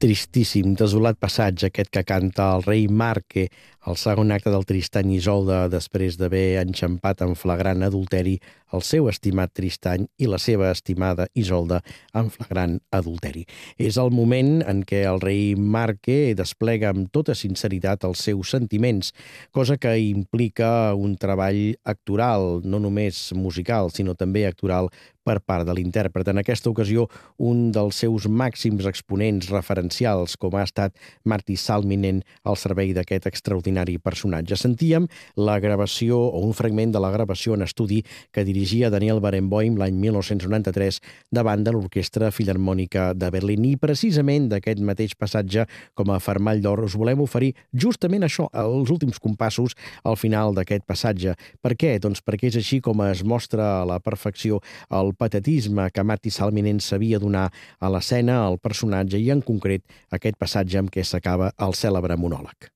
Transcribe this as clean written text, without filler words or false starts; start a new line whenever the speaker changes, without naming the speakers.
Tristíssim, desolat passatge aquest que canta el rei Marque, el segon acte del Tristany i Isolda, després d'haver enxampat en flagrant adulteri el seu estimat Tristany i la seva estimada Isolda en flagrant adulteri. És el moment en què el rei Marque desplega amb tota sinceritat els seus sentiments, cosa que implica un treball actoral, no només musical, sinó també actoral per part de l'intèrpret. En aquesta ocasió, un dels seus màxims exponents referencials, com ha estat Martti Salminen al servei d'aquest extraordinari personatge. Sentíem la gravació o un fragment de la gravació en estudi que dirigia Daniel Barenboim l'any 1993 davant de l'Orquestra Filharmònica de Berlín. I precisament d'aquest mateix passatge, com a fermall d'or, us volem oferir justament això, els últims compassos al final d'aquest passatge. Per què? Doncs perquè és així com es mostra a la perfecció el patetisme que Martti Salminen sabia donar a l'escena, al personatge i en concret aquest passatge amb què s'acaba el cèlebre monòleg.